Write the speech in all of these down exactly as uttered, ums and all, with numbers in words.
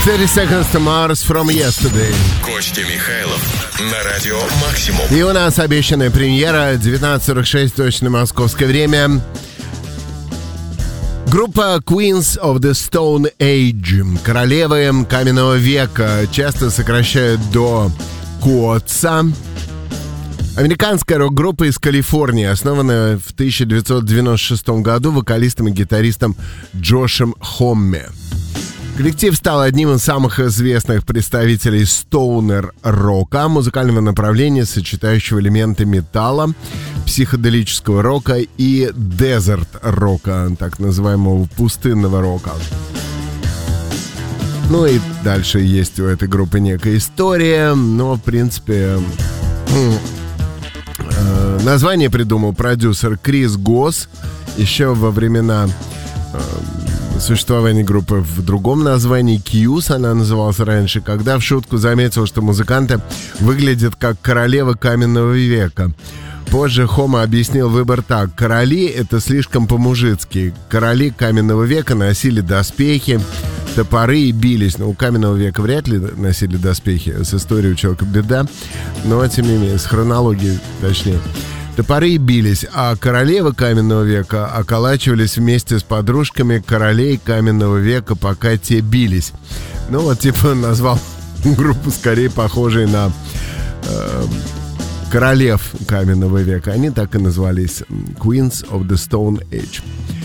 thirty seconds to Mars from Yesterday. Костя Михайлов на радио Максимум. И у нас обещанная премьера девятнадцать сорок шесть, точно московское время. Группа Queens of the Stone Age, королевы каменного века, часто сокращают до КОЦа. Американская рок-группа из Калифорнии, основанная в тысяча девятьсот девяносто шестом году вокалистом и гитаристом Джошем Хомме. Коллектив стал одним из самых известных представителей стоунер-рока, музыкального направления, сочетающего элементы металла, психоделического рока и дезерт-рока, так называемого пустынного рока. Ну и дальше есть у этой группы некая история, но, в принципе, э, название придумал продюсер Крис Госс еще во времена э, существования группы в другом названии. Кьюс она называлась раньше, когда в шутку заметил, что музыканты выглядят как королевы каменного века. Позже Хома объяснил выбор так: короли — это слишком по-мужицки. Короли каменного века носили доспехи, топоры и бились. Ну, у каменного века вряд ли носили доспехи, с историей у человека беда, но тем не менее, с хронологией точнее. Топоры и бились, а королевы каменного века околачивались вместе с подружками королей каменного века, пока те бились. Ну вот, типа, назвал группу скорее похожей на э, королев каменного века. Они так и назвались: Queens of the Stone Age.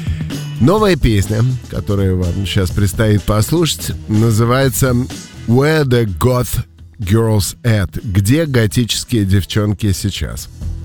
Новая песня, которую вам сейчас предстоит послушать, называется Where the Goth Girls At? Где готические девчонки сейчас?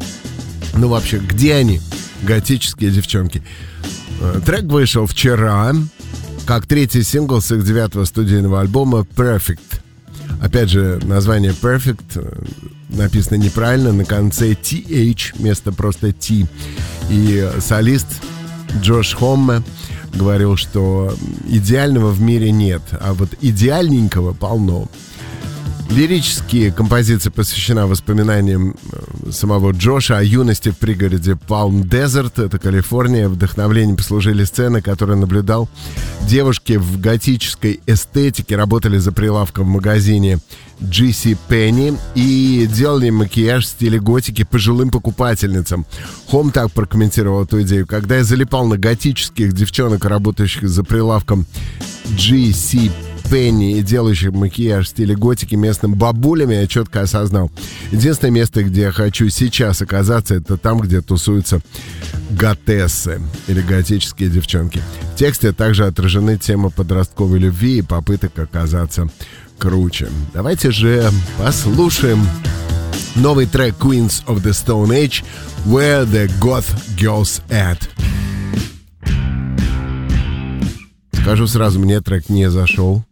Ну, вообще, где они, готические девчонки? Трек вышел вчера, как третий сингл с их девятого студийного альбома Perfect. Опять же, название Perfect написано неправильно, на конце ти эйч вместо просто T. И солист Джош Хомме говорил, что идеального в мире нет, а вот идеальненького полно. Лирические композиции посвящена воспоминаниям самого Джоша о юности в пригороде Палм-Дезерт, это Калифорния. Вдохновлением послужили сцены, которые наблюдал. Девушки в готической эстетике работали за прилавком в магазине джи си Penney и делали макияж в стиле готики пожилым покупательницам. Хом так прокомментировал эту идею: когда я залипал на готических девчонок, работающих за прилавком джи си Пенни и делающих макияж в стиле готики местным бабулями, я четко осознал: единственное место, где я хочу сейчас оказаться, это там, где тусуются готессы или готические девчонки. В тексте также отражены темы подростковой любви и попыток оказаться круче. Давайте же послушаем новый трек Queens of the Stone Age Where the Goth Girls At. Скажу сразу, мне трек не зашел.